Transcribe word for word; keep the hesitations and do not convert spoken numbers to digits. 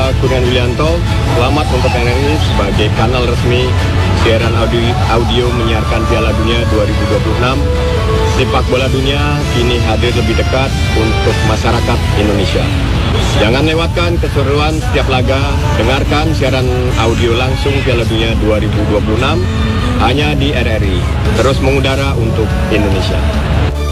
Saya Kurniawan Yulianto. Selamat untuk N R I sebagai kanal resmi siaran audio, audio menyiarkan Piala Dunia dua ribu dua puluh enam. Sepak bola dunia kini hadir lebih dekat untuk masyarakat Indonesia. Jangan lewatkan keseruan setiap laga. Dengarkan siaran audio langsung Piala Dunia dua ribu dua puluh enam hanya di R R I. Terus mengudara untuk Indonesia.